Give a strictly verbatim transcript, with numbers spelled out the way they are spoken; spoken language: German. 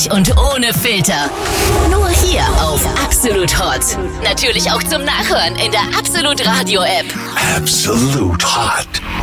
Und ohne Filter. Nur hier auf Absolut Hot. Natürlich auch zum Nachhören in der Absolut Radio App. Absolut Hot.